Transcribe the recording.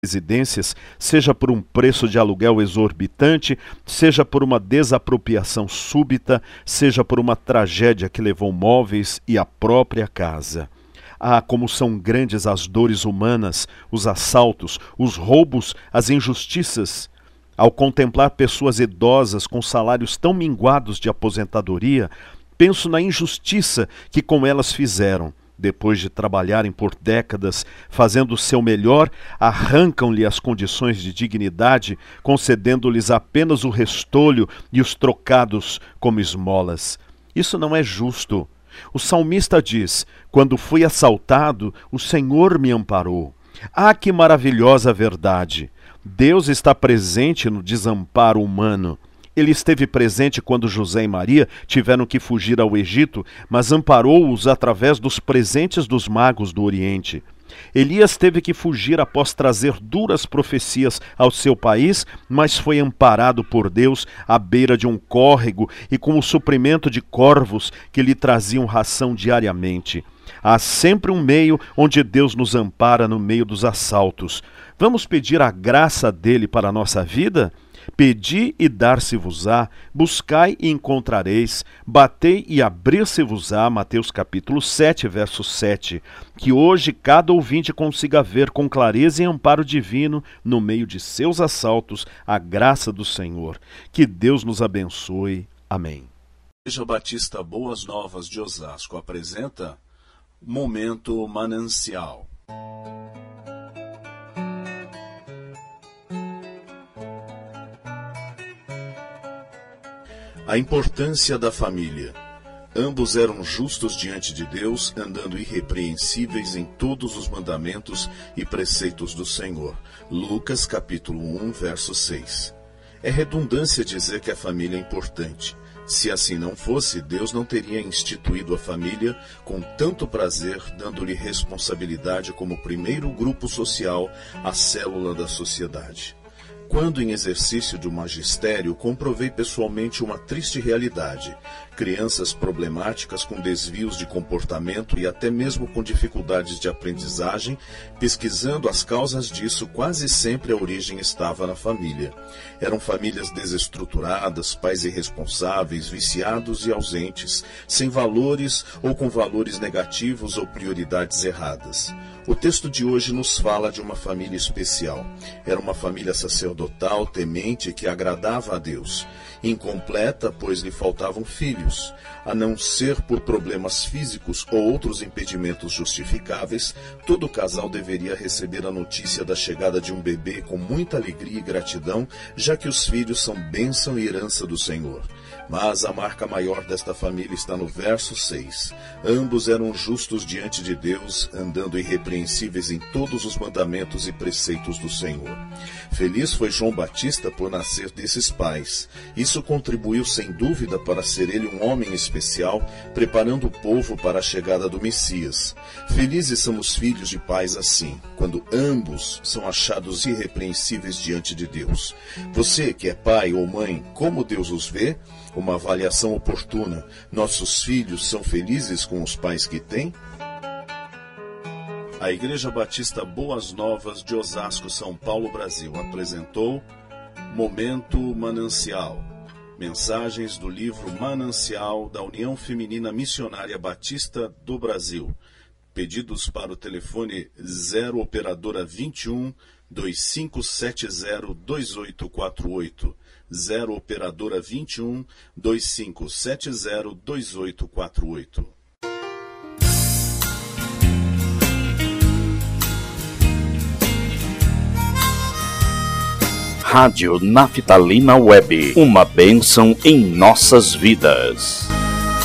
residências, seja por um preço de aluguel exorbitante, seja por uma desapropriação súbita, seja por uma tragédia que levou móveis e a própria casa. Ah, como são grandes as dores humanas, os assaltos, os roubos, as injustiças. Ao contemplar pessoas idosas com salários tão minguados de aposentadoria, penso na injustiça que com elas fizeram. Depois de trabalharem por décadas, fazendo o seu melhor, arrancam-lhe as condições de dignidade, concedendo-lhes apenas o restolho e os trocados como esmolas. Isso não é justo. O salmista diz: quando fui assaltado, o Senhor me amparou. Ah, que maravilhosa verdade! Deus está presente no desamparo humano. Ele esteve presente quando José e Maria tiveram que fugir ao Egito, mas amparou-os através dos presentes dos magos do Oriente. Elias teve que fugir após trazer duras profecias ao seu país, mas foi amparado por Deus à beira de um córrego e com o suprimento de corvos que lhe traziam ração diariamente. Há sempre um meio onde Deus nos ampara no meio dos assaltos. Vamos pedir a graça dele para a nossa vida? Pedi e dar-se-vos-á, buscai e encontrareis, batei e abrir-se-vos-á, Mateus capítulo 7, verso 7. Que hoje cada ouvinte consiga ver com clareza e amparo divino, no meio de seus assaltos, a graça do Senhor. Que Deus nos abençoe. Amém. Igreja Batista Boas Novas de Osasco apresenta Momento Manancial. A importância da família. Ambos eram justos diante de Deus, andando irrepreensíveis em todos os mandamentos e preceitos do Senhor. Lucas capítulo 1, verso 6. É redundância dizer que a família é importante. Se assim não fosse, Deus não teria instituído a família com tanto prazer, dando-lhe responsabilidade como primeiro grupo social, a célula da sociedade. Quando em exercício do magistério, comprovei pessoalmente uma triste realidade. Crianças problemáticas com desvios de comportamento e até mesmo com dificuldades de aprendizagem, pesquisando as causas disso, quase sempre a origem estava na família. Eram famílias desestruturadas, pais irresponsáveis, viciados e ausentes, sem valores ou com valores negativos ou prioridades erradas. O texto de hoje nos fala de uma família especial. Era uma família sacerdotal, temente, que agradava a Deus. Incompleta, pois lhe faltavam filhos. A não ser por problemas físicos ou outros impedimentos justificáveis, todo casal deveria receber a notícia da chegada de um bebê com muita alegria e gratidão, já que os filhos são bênção e herança do Senhor. Mas a marca maior desta família está no verso 6. Ambos eram justos diante de Deus, andando irrepreensíveis em todos os mandamentos e preceitos do Senhor. Feliz foi João Batista por nascer desses pais. Isso contribuiu sem dúvida para ser ele um homem especial, preparando o povo para a chegada do Messias. Felizes são os filhos de pais assim, quando ambos são achados irrepreensíveis diante de Deus. Você que é pai ou mãe, como Deus os vê? Uma avaliação oportuna. Nossos filhos são felizes com os pais que têm? A Igreja Batista Boas Novas de Osasco, São Paulo, Brasil, apresentou Momento Manancial. Mensagens do livro Manancial da União Feminina Missionária Batista do Brasil. Pedidos para o telefone 0 operadora 21 2570 2848. 0 operadora 21 2570 2848. Rádio Naftalina Web, uma bênção em nossas vidas.